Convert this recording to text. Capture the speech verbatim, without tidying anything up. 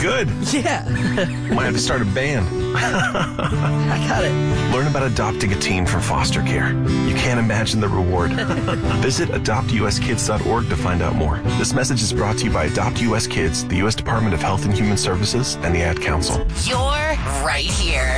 Good. Yeah. Might have to start a band. I got it. Learn about adopting a teen from foster care. You can't imagine the reward. Visit adopt u s kids dot org to find out more. This message is brought to you by Adopt U S Kids, the U S Department of Health and Human Services, and the Ad Council. You're right here.